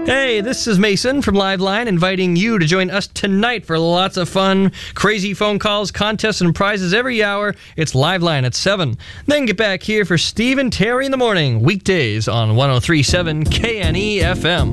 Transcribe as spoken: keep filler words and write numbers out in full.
Hey, this is Mason from Liveline, inviting you to join us tonight for lots of fun, crazy phone calls, contests, and prizes every hour. It's Liveline at seven. Then get back here for Steve and Terry in the morning, weekdays on one oh three point seven K N E F M.